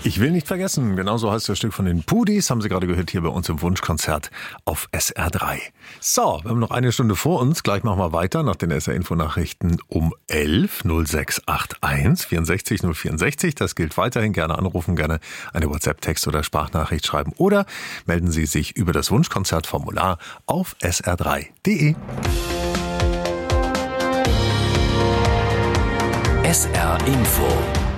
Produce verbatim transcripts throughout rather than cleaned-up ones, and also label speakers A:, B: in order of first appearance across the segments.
A: Ich will nicht vergessen, genauso heißt das Stück von den Pudis, haben Sie gerade gehört hier bei uns im Wunschkonzert auf S R drei. So, wir haben noch eine Stunde vor uns, gleich machen wir weiter nach den S R-Info-Nachrichten um elf null sechs acht eins vierundsechzig null vierundsechzig. Das gilt weiterhin, gerne anrufen, gerne eine WhatsApp-Text oder Sprachnachricht schreiben oder melden Sie sich über das Wunschkonzertformular auf s r drei punkt d e.
B: S R Info.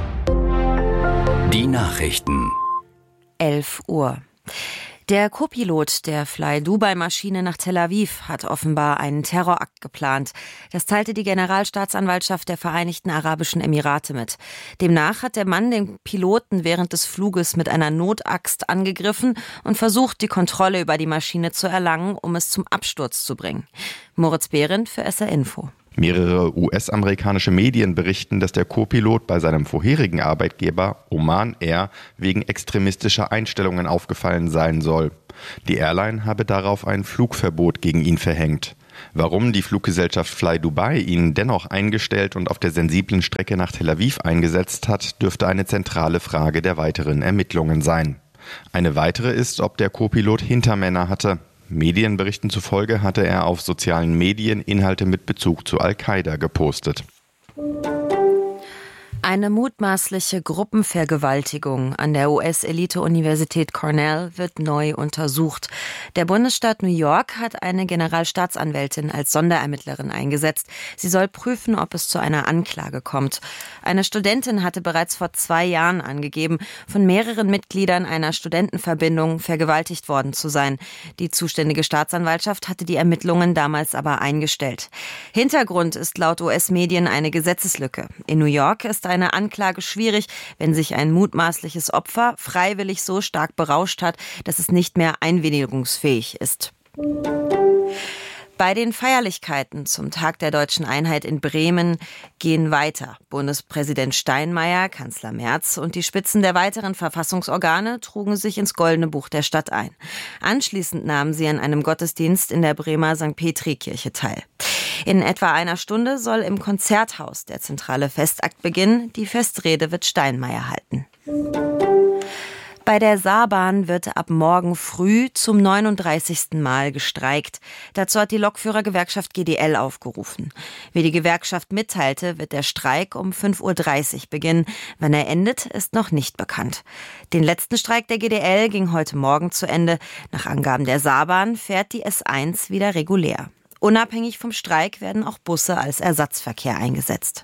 B: Die Nachrichten.
C: elf Uhr. Der Co-Pilot der Fly-Dubai-Maschine nach Tel Aviv hat offenbar einen Terrorakt geplant. Das teilte die Generalstaatsanwaltschaft der Vereinigten Arabischen Emirate mit. Demnach hat der Mann den Piloten während des Fluges mit einer Notaxt angegriffen und versucht, die Kontrolle über die Maschine zu erlangen, um es zum Absturz zu bringen. Moritz Behrendt für S R Info.
D: Mehrere U S-amerikanische Medien berichten, dass der Co-Pilot bei seinem vorherigen Arbeitgeber Oman Air wegen extremistischer Einstellungen aufgefallen sein soll. Die Airline habe darauf ein Flugverbot gegen ihn verhängt. Warum die Fluggesellschaft Fly Dubai ihn dennoch eingestellt und auf der sensiblen Strecke nach Tel Aviv eingesetzt hat, dürfte eine zentrale Frage der weiteren Ermittlungen sein. Eine weitere ist, ob der Co-Pilot Hintermänner hatte. Medienberichten zufolge hatte er auf sozialen Medien Inhalte mit Bezug zu Al-Qaida gepostet.
C: Eine mutmaßliche Gruppenvergewaltigung an der U S-Elite-Universität Cornell wird neu untersucht. Der Bundesstaat New York hat eine Generalstaatsanwältin als Sonderermittlerin eingesetzt. Sie soll prüfen, ob es zu einer Anklage kommt. Eine Studentin hatte bereits vor zwei Jahren angegeben, von mehreren Mitgliedern einer Studentenverbindung vergewaltigt worden zu sein. Die zuständige Staatsanwaltschaft hatte die Ermittlungen damals aber eingestellt. Hintergrund ist laut U S-Medien eine Gesetzeslücke. In New York ist eine Anklage schwierig, wenn sich ein mutmaßliches Opfer freiwillig so stark berauscht hat, dass es nicht mehr einwilligungsfähig ist. Bei den Feierlichkeiten zum Tag der Deutschen Einheit in Bremen gehen weiter. Bundespräsident Steinmeier, Kanzler Merz und die Spitzen der weiteren Verfassungsorgane trugen sich ins Goldene Buch der Stadt ein. Anschließend nahmen sie an einem Gottesdienst in der Bremer Sankt Petri-Kirche teil. In etwa einer Stunde soll im Konzerthaus der zentrale Festakt beginnen. Die Festrede wird Steinmeier halten. Bei der Saarbahn wird ab morgen früh zum neununddreißigsten Mal gestreikt. Dazu hat die Lokführergewerkschaft G D L aufgerufen. Wie die Gewerkschaft mitteilte, wird der Streik um fünf Uhr dreißig beginnen. Wann er endet, ist noch nicht bekannt. Den letzten Streik der G D L ging heute Morgen zu Ende. Nach Angaben der Saarbahn fährt die S eins wieder regulär. Unabhängig vom Streik werden auch Busse als Ersatzverkehr eingesetzt.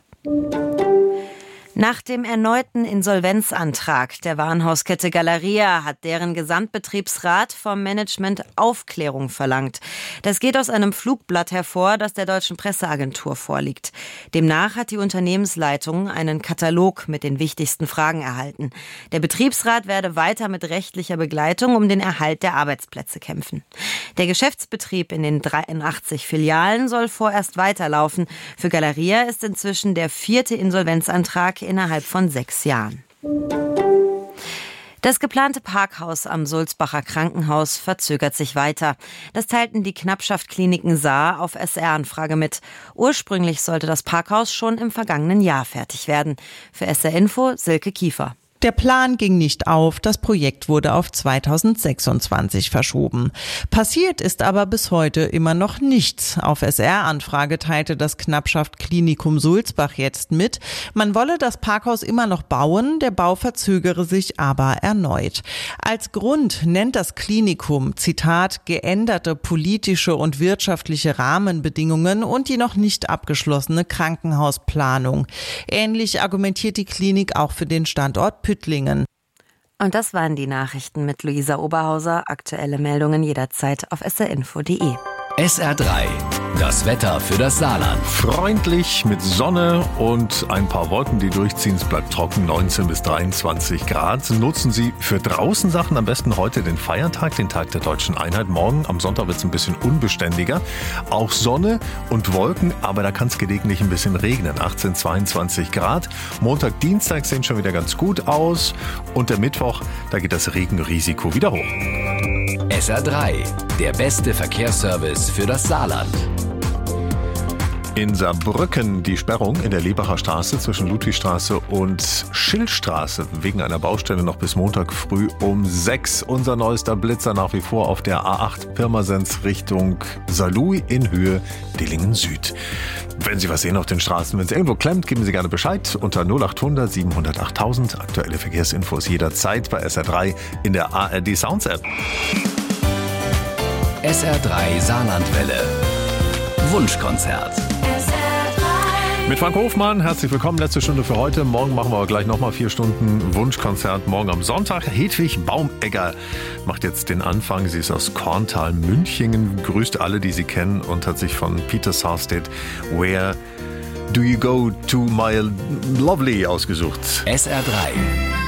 C: Nach dem erneuten Insolvenzantrag der Warenhauskette Galeria hat deren Gesamtbetriebsrat vom Management Aufklärung verlangt. Das geht aus einem Flugblatt hervor, das der Deutschen Presseagentur vorliegt. Demnach hat die Unternehmensleitung einen Katalog mit den wichtigsten Fragen erhalten. Der Betriebsrat werde weiter mit rechtlicher Begleitung um den Erhalt der Arbeitsplätze kämpfen. Der Geschäftsbetrieb in den dreiundachtzig Filialen soll vorerst weiterlaufen. Für Galeria ist inzwischen der vierte Insolvenzantrag innerhalb von sechs Jahren. Das geplante Parkhaus am Sulzbacher Krankenhaus verzögert sich weiter. Das teilten die Knappschaft Kliniken Saar auf S R-Anfrage mit. Ursprünglich sollte das Parkhaus schon im vergangenen Jahr fertig werden. Für S R Info Silke Kiefer.
E: Der Plan ging nicht auf, das Projekt wurde auf zweitausendsechsundzwanzig verschoben. Passiert ist aber bis heute immer noch nichts. Auf S R-Anfrage teilte das Knappschaft Klinikum Sulzbach jetzt mit, man wolle das Parkhaus immer noch bauen, der Bau verzögere sich aber erneut. Als Grund nennt das Klinikum, Zitat, geänderte politische und wirtschaftliche Rahmenbedingungen und die noch nicht abgeschlossene Krankenhausplanung. Ähnlich argumentiert die Klinik auch für den Standort Püttlingen.
C: Und das waren die Nachrichten mit Luisa Oberhauser. Aktuelle Meldungen jederzeit auf s r info punkt d e.
B: S R drei. Das Wetter für das Saarland.
A: Freundlich mit Sonne und ein paar Wolken, die durchziehen. Es bleibt trocken, neunzehn bis dreiundzwanzig Grad. Nutzen Sie für draußen Sachen am besten heute den Feiertag, den Tag der Deutschen Einheit. Morgen am Sonntag wird es ein bisschen unbeständiger. Auch Sonne und Wolken, aber da kann es gelegentlich ein bisschen regnen. achtzehn, zweiundzwanzig Grad. Montag, Dienstag sehen schon wieder ganz gut aus. Und der Mittwoch, da geht das Regenrisiko wieder hoch.
B: S R drei. Der beste Verkehrsservice für das Saarland.
A: In Saarbrücken die Sperrung in der Lebacher Straße zwischen Ludwigstraße und Schillstraße wegen einer Baustelle noch bis Montag früh um sechs. Unser neuester Blitzer nach wie vor auf der A acht Pirmasens Richtung Saarlouis in Höhe Dillingen Süd. Wenn Sie was sehen auf den Straßen, wenn es irgendwo klemmt, geben Sie gerne Bescheid unter null acht hundert siebenhundertacht achttausend. Aktuelle Verkehrsinfos jederzeit bei S R drei in der A R D Sounds App.
B: S R drei Saarlandwelle. Wunschkonzert.
A: Mit Frank Hofmann, herzlich willkommen, letzte Stunde für heute. Morgen machen wir aber gleich nochmal vier Stunden Wunschkonzert. Morgen am Sonntag. Hedwig Baumegger macht jetzt den Anfang. Sie ist aus Korntal-Münchingen, grüßt alle, die sie kennen und hat sich von Peter Sarstedt Where Do You Go To My Lovely ausgesucht.
B: S R drei